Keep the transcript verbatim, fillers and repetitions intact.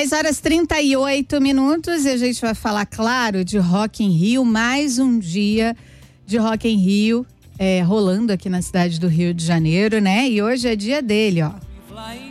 dez horas e trinta e oito minutos e a gente vai falar, claro, de Rock in Rio, mais um dia de Rock in Rio é, rolando aqui na cidade do Rio de Janeiro, né? E hoje é dia dele, ó.